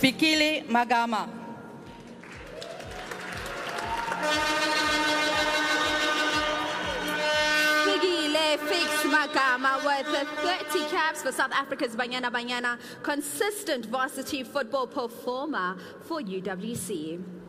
Fikile Magama. Fix Magama with 30 caps for South Africa's Banyana Banyana, consistent varsity football performer for UWC.